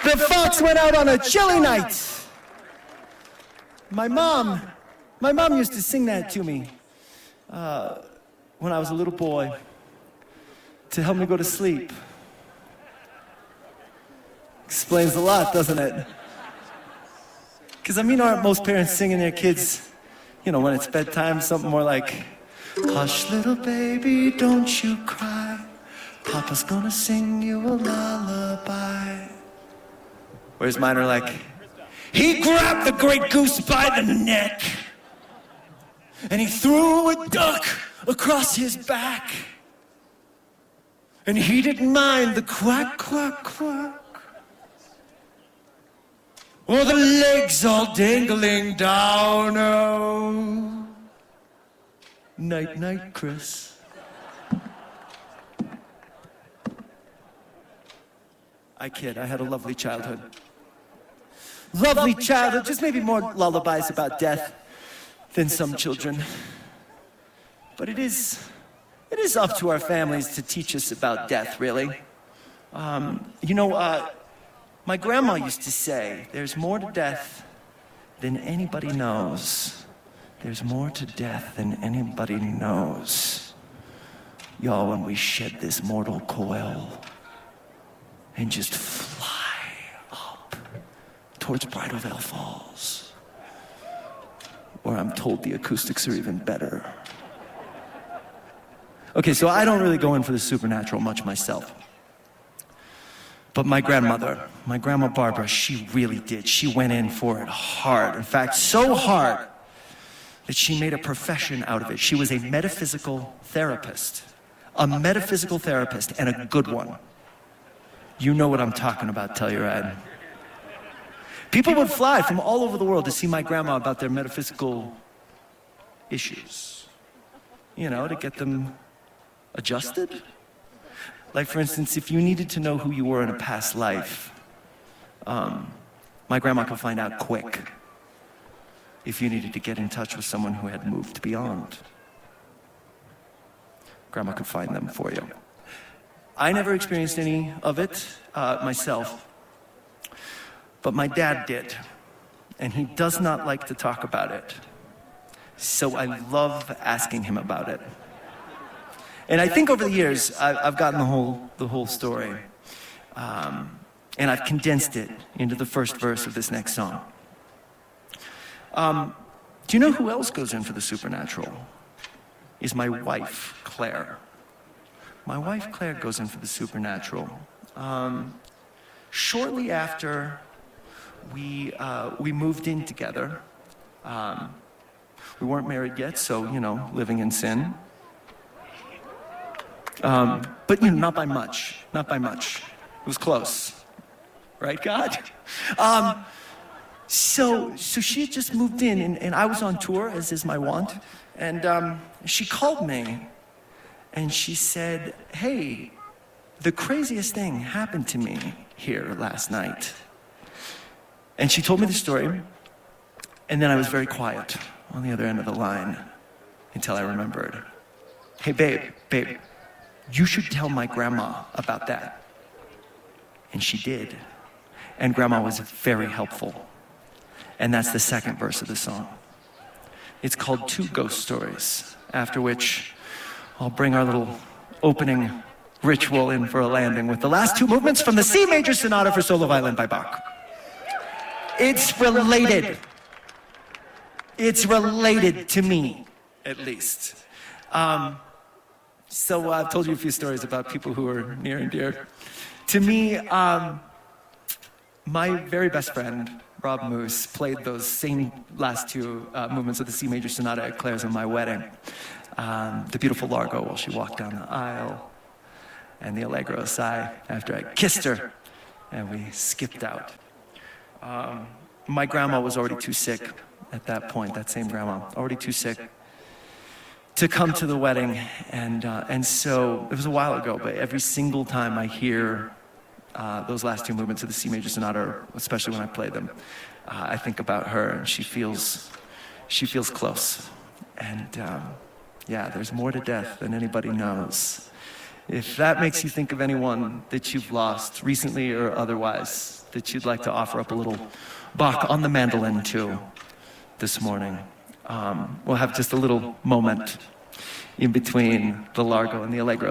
The fox went out on a chilly night. My mom used to sing that to me when I was a little boy to help me go to sleep. Explains a lot, doesn't it? Because aren't most parents singing their kids, when it's bedtime, something more like, hush little baby, don't you cry, Papa's gonna sing you a lullaby. Whereas mine are like, he grabbed the great goose by the neck and he threw a duck across his back and he didn't mind the quack, quack, quack. Or the legs all dangling down, oh. Night, night, Chris. I kid, I had a lovely childhood. Lovely childhood, just maybe more lullabies about death than some children. But it is up to our families to teach us about death, really. My grandma used to say, there's more to death than anybody knows. There's more to death than anybody knows. Y'all, when we shed this mortal coil and just fly up towards Bridal Veil Falls, where I'm told the acoustics are even better. Okay, so I don't really go in for the supernatural much myself. But my grandmother, my Grandma Barbara, she really did. She went in for it hard. In fact, so hard that she made a profession out of it. She was a metaphysical therapist. A metaphysical therapist, and a good one. You know what I'm talking about, Telluride. People would fly from all over the world to see my grandma about their metaphysical issues. To get them adjusted. Like, for instance, if you needed to know who you were in a past life, my grandma could find out quick if you needed to get in touch with someone who had moved beyond. Grandma could find them for you. I never experienced any of it myself, but my dad did, and he does not like to talk about it. So I love asking him about it. And I think over the years, I've gotten the whole story. And I've condensed it into the first verse of this next song. Do you know who else goes in for the supernatural? Is my wife, Claire. My wife, Claire, goes in for the supernatural. Shortly after we moved in together, we weren't married yet, so, living in sin. But not by much. It was close. Right, God? So she had just moved in, and I was on tour, as is my wont, and she called me, and she said, hey, the craziest thing happened to me here last night. And she told me the story, and then I was very quiet on the other end of the line until I remembered. Hey, babe, you should tell my grandma about that. And she did. And grandma was very helpful. And that's the second verse of the song. It's called Two Ghost Stories, after which I'll bring our little opening ritual in for a landing with the last two movements from the C Major Sonata for Solo Violin by Bach. It's related. It's related to me, at least. So I've told you a few stories about people who are near and dear to me. My very best friend, Rob Moose, played those same last two movements of the C Major Sonata at Claire's on my wedding. The beautiful Largo while she walked down the aisle, and the Allegro Assai after I kissed her, and we skipped out. My grandma was already too sick at that point, that same grandma, already too sick to come to the wedding, and so it was a while ago, but every single time I hear those last two movements of the C Major Sonata, especially when I play them, I think about her, and she feels close. And there's more to death than anybody knows. If that makes you think of anyone that you've lost, recently or otherwise, that you'd like to offer up a little Bach on the mandolin to this morning, we'll have just a little moment in between the Largo and the Allegro.